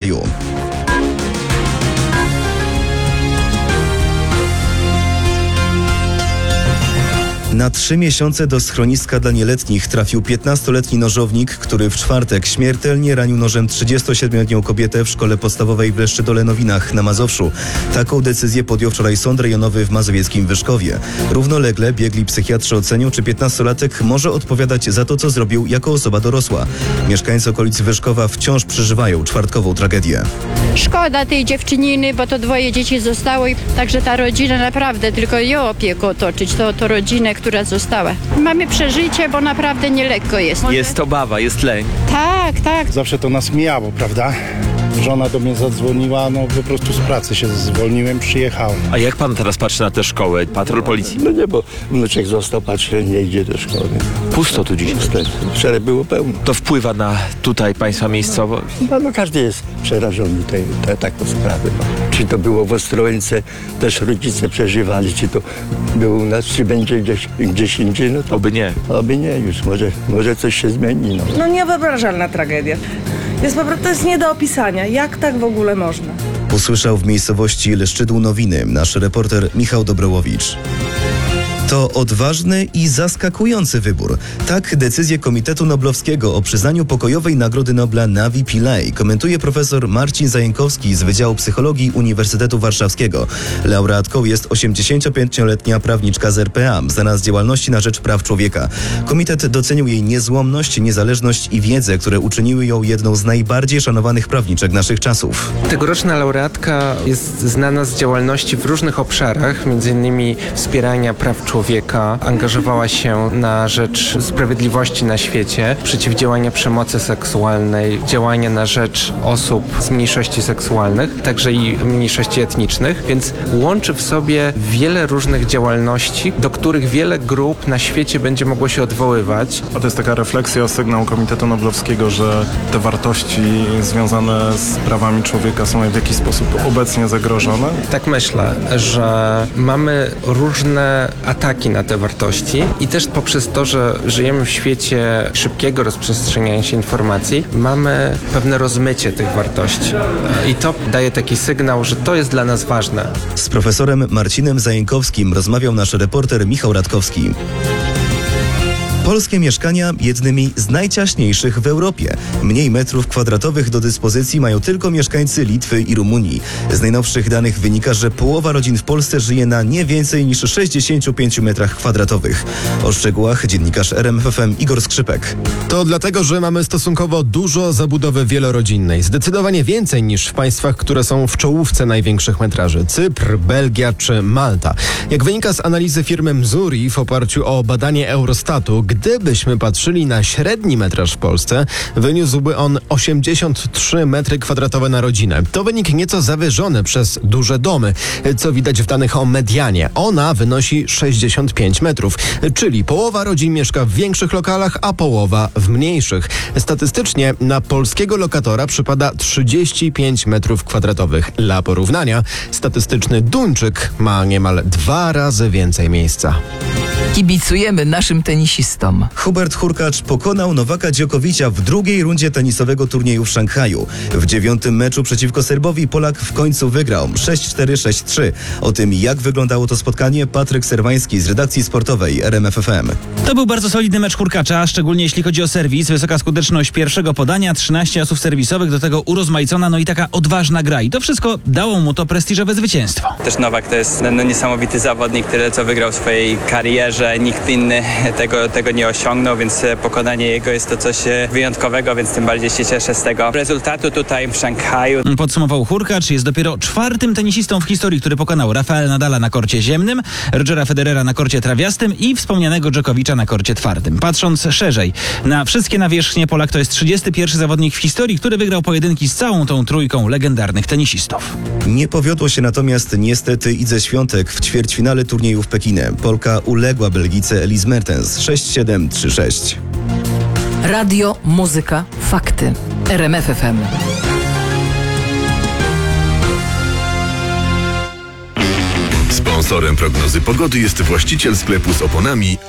Radiu. Na 3 miesiące do schroniska dla nieletnich trafił 15-letni nożownik, który w czwartek śmiertelnie ranił nożem 37-letnią kobietę w szkole podstawowej w Leszczydole-Nowinach na Mazowszu. Taką decyzję podjął wczoraj Sąd Rejonowy w mazowieckim Wyszkowie. Równolegle biegli psychiatrzy ocenią, czy 15-latek może odpowiadać za to, co zrobił jako osoba dorosła. Mieszkańcy okolic Wyszkowa wciąż przeżywają czwartkową tragedię. Szkoda tej dziewczyniny, bo to 2 dzieci zostało i także ta rodzina naprawdę tylko ją opiekę otoczyć, to rodzinę, która została. Mamy przeżycie, bo naprawdę nielekko jest. Jest obawa, jest lęk. Tak. Zawsze to nas mijało, prawda? Żona do mnie zadzwoniła, po prostu z pracy się zwolniłem, przyjechałem. A jak pan teraz patrzy na tę szkołę? Patrol policji? No nie, bo wnuczek został, patrzy, nie idzie do szkoły. Pusto tu dziś. Wczoraj było pełno. To wpływa na tutaj państwa miejscowość? No każdy jest przerażony taką sprawą. Czy to było w Ostrołęce, też rodzice przeżywali, czy to było u nas, czy będzie gdzieś indziej, no to... Oby nie. Oby nie, już może coś się zmieni, no. No niewyobrażalna tragedia. To jest nie do opisania. Jak tak w ogóle można? Usłyszał w miejscowości Leszczydł-Nowiny nasz reporter Michał Dobrołowicz. To odważny i zaskakujący wybór. Tak decyzję Komitetu Noblowskiego o przyznaniu pokojowej Nagrody Nobla Navi Pillay komentuje profesor Marcin Zajękowski z Wydziału Psychologii Uniwersytetu Warszawskiego. Laureatką jest 85-letnia prawniczka z RPA, znana z działalności na rzecz praw człowieka. Komitet docenił jej niezłomność, niezależność i wiedzę, które uczyniły ją jedną z najbardziej szanowanych prawniczek naszych czasów. Tegoroczna laureatka jest znana z działalności w różnych obszarach, m.in. wspierania praw człowieka, angażowała się na rzecz sprawiedliwości na świecie, przeciwdziałania przemocy seksualnej, działania na rzecz osób z mniejszości seksualnych, także i mniejszości etnicznych, więc łączy w sobie wiele różnych działalności, do których wiele grup na świecie będzie mogło się odwoływać. A to jest taka refleksja, sygnał Komitetu Noblowskiego, że te wartości związane z prawami człowieka są w jakiś sposób obecnie zagrożone? Tak myślę, że mamy różne ataki na te wartości i też poprzez to, że żyjemy w świecie szybkiego rozprzestrzeniania się informacji, mamy pewne rozmycie tych wartości. I to daje taki sygnał, że to jest dla nas ważne. Z profesorem Marcinem Zajękowskim rozmawiał nasz reporter Michał Radkowski. Polskie mieszkania jednymi z najciaśniejszych w Europie. Mniej metrów kwadratowych do dyspozycji mają tylko mieszkańcy Litwy i Rumunii. Z najnowszych danych wynika, że połowa rodzin w Polsce żyje na nie więcej niż 65 metrach kwadratowych. O szczegółach dziennikarz RMFFM Igor Skrzypek. To dlatego, że mamy stosunkowo dużo zabudowy wielorodzinnej. Zdecydowanie więcej niż w państwach, które są w czołówce największych metraży. Cypr, Belgia czy Malta. Jak wynika z analizy firmy Mzuri w oparciu o badanie Eurostatu, gdybyśmy patrzyli na średni metraż w Polsce, wyniósłby on 83 metry kwadratowe na rodzinę. To wynik nieco zawyżony przez duże domy, co widać w danych o medianie. Ona wynosi 65 metrów, czyli połowa rodzin mieszka w większych lokalach, a połowa w mniejszych. Statystycznie na polskiego lokatora przypada 35 metrów kwadratowych. Dla porównania, statystyczny Duńczyk ma niemal 2 razy więcej miejsca. Kibicujemy naszym tenisistom. Hubert Hurkacz pokonał Nowaka Dziokowicza w drugiej rundzie tenisowego turnieju w Szanghaju. W 9. meczu przeciwko Serbowi Polak w końcu wygrał 6-4, 6-3. O tym, jak wyglądało to spotkanie, Patryk Serwański z redakcji sportowej RMFFM. To był bardzo solidny mecz Hurkacza, szczególnie jeśli chodzi o serwis. Wysoka skuteczność pierwszego podania, 13 asów serwisowych, do tego urozmaicona, i taka odważna gra. I to wszystko dało mu to prestiżowe zwycięstwo. Też Nowak to jest niesamowity zawodnik, tyle co wygrał w swojej karierze. Nikt inny tego nie osiągnął, więc pokonanie jego jest to coś wyjątkowego, więc tym bardziej się cieszę z tego rezultatu tutaj w Szanghaju. Podsumował Hurkacz, jest dopiero 4. tenisistą w historii, który pokonał Rafaela Nadala na korcie ziemnym, Rogera Federera na korcie trawiastym i wspomnianego Dżokowicza na korcie twardym. Patrząc szerzej na wszystkie nawierzchnie, Polak to jest 31. zawodnik w historii, który wygrał pojedynki z całą tą trójką legendarnych tenisistów. Nie powiodło się natomiast niestety Idze Świątek w ćwierćfinale turnieju w Pekinie. Polka uległa Belgice Elise Mertens 6-7, 3-6. Radio, muzyka, fakty. RMFFM. Sponsorem prognozy pogody jest właściciel sklepu z oponami